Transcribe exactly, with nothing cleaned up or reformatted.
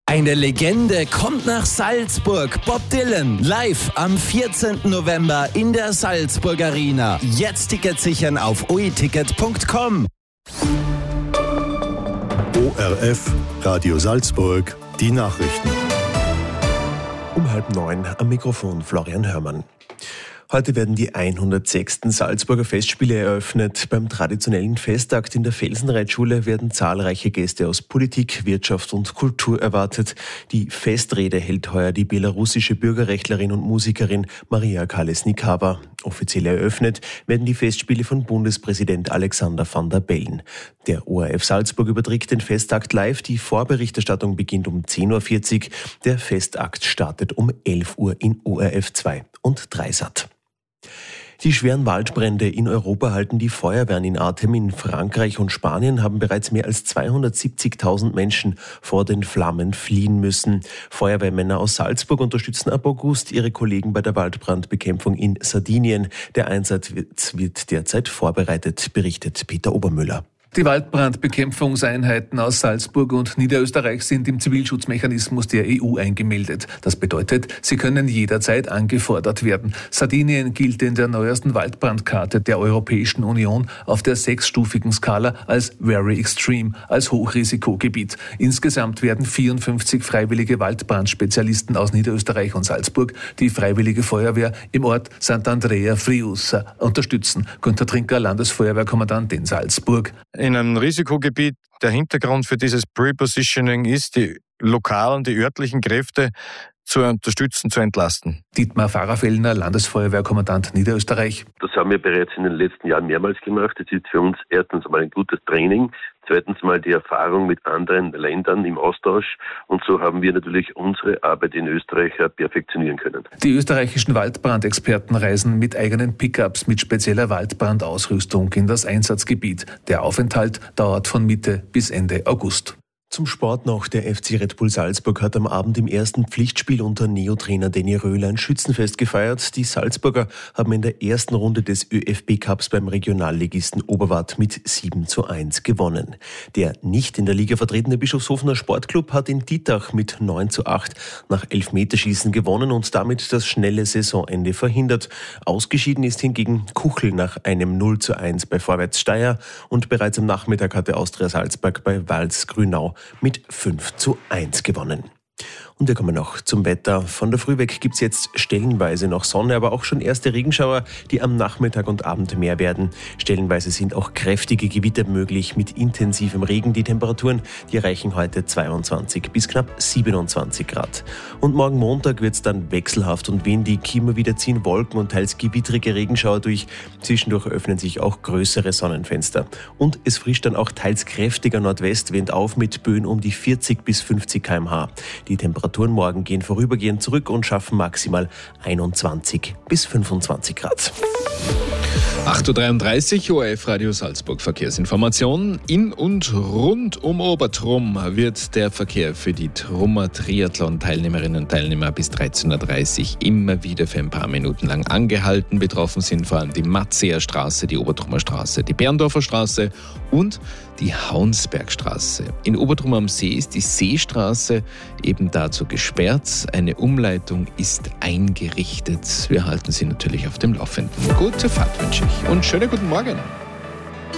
Eine Legende kommt nach Salzburg. Bob Dylan live am vierzehnten November in der Salzburg Arena. Jetzt Tickets sichern auf o e ticket punkt com. O R F, Radio Salzburg, die Nachrichten. Um halb neun am Mikrofon Florian Hörmann. Heute werden die hundertsechsten Salzburger Festspiele eröffnet. Beim traditionellen Festakt in der Felsenreitschule werden zahlreiche Gäste aus Politik, Wirtschaft und Kultur erwartet. Die Festrede hält heuer die belarussische Bürgerrechtlerin und Musikerin Maria Kolesnikava. Offiziell eröffnet werden die Festspiele von Bundespräsident Alexander Van der Bellen. Der O R F Salzburg überträgt den Festakt live. Die Vorberichterstattung beginnt um zehn Uhr vierzig. Der Festakt startet um elf Uhr in O R F zwei und Dreisat. Die schweren Waldbrände in Europa halten die Feuerwehren in Atem. In Frankreich und Spanien haben bereits mehr als zweihundertsiebzigtausend Menschen vor den Flammen fliehen müssen. Feuerwehrmänner aus Salzburg unterstützen ab August ihre Kollegen bei der Waldbrandbekämpfung in Sardinien. Der Einsatz wird derzeit vorbereitet, berichtet Peter Obermüller. Die Waldbrandbekämpfungseinheiten aus Salzburg und Niederösterreich sind im Zivilschutzmechanismus der E U eingemeldet. Das bedeutet, sie können jederzeit angefordert werden. Sardinien gilt in der neuesten Waldbrandkarte der Europäischen Union auf der sechsstufigen Skala als Very Extreme, als Hochrisikogebiet. Insgesamt werden vierundfünfzig freiwillige Waldbrandspezialisten aus Niederösterreich und Salzburg die Freiwillige Feuerwehr im Ort Sant'Andrea Friusa unterstützen. Günter Trinker, Landesfeuerwehrkommandant in Salzburg. In einem Risikogebiet, der Hintergrund für dieses Prepositioning ist, die lokalen, die örtlichen Kräfte zu unterstützen, zu entlasten. Dietmar Pfarrerfellner, Landesfeuerwehrkommandant Niederösterreich. Das haben wir bereits in den letzten Jahren mehrmals gemacht. Das ist für uns erstens mal ein gutes Training, zweitens mal die Erfahrung mit anderen Ländern im Austausch und so haben wir natürlich unsere Arbeit in Österreich perfektionieren können. Die österreichischen Waldbrandexperten reisen mit eigenen Pickups mit spezieller Waldbrandausrüstung in das Einsatzgebiet. Der Aufenthalt dauert von Mitte bis Ende August. Zum Sport noch. Der F C Red Bull Salzburg hat am Abend im ersten Pflichtspiel unter Neo-Trainer Danny Röhler ein Schützenfest gefeiert. Die Salzburger haben in der ersten Runde des ÖFB-Cups beim Regionalligisten Oberwart mit sieben zu eins gewonnen. Der nicht in der Liga vertretene Bischofshofener Sportclub hat in Dietach mit neun zu acht nach Elfmeterschießen gewonnen und damit das schnelle Saisonende verhindert. Ausgeschieden ist hingegen Kuchel nach einem null zu eins bei Vorwärts Steyr und bereits am Nachmittag hatte Austria Salzburg bei Vals Grünau mit fünf zu eins gewonnen. Und wir kommen noch zum Wetter. Von der Früh weg gibt es jetzt stellenweise noch Sonne, aber auch schon erste Regenschauer, die am Nachmittag und Abend mehr werden. Stellenweise sind auch kräftige Gewitter möglich mit intensivem Regen. Die Temperaturen, die erreichen heute zweiundzwanzig bis knapp siebenundzwanzig Grad. Und morgen Montag wird es dann wechselhaft und windig. Immer wieder ziehen Wolken und teils gewittrige Regenschauer durch. Zwischendurch öffnen sich auch größere Sonnenfenster. Und es frischt dann auch teils kräftiger Nordwestwind auf mit Böen um die vierzig bis fünfzig Kilometer pro Stunde. Die Temperaturen morgen gehen vorübergehend zurück und schaffen maximal einundzwanzig bis fünfundzwanzig Grad. acht Uhr dreiunddreißig, O R F Radio Salzburg Verkehrsinformation. In und rund um Obertrum wird der Verkehr für die Trummer Triathlon-Teilnehmerinnen und Teilnehmer bis dreizehn Uhr dreißig immer wieder für ein paar Minuten lang angehalten. Betroffen sind vor allem die Matzeer Straße, die Obertrummer Straße, die Berndorfer Straße und die Haunsbergstraße. In Obertrum am See ist die Seestraße eben dazu gesperrt. Eine Umleitung ist eingerichtet. Wir halten Sie natürlich auf dem Laufenden. Gute Fahrt wünsche ich und schönen guten Morgen.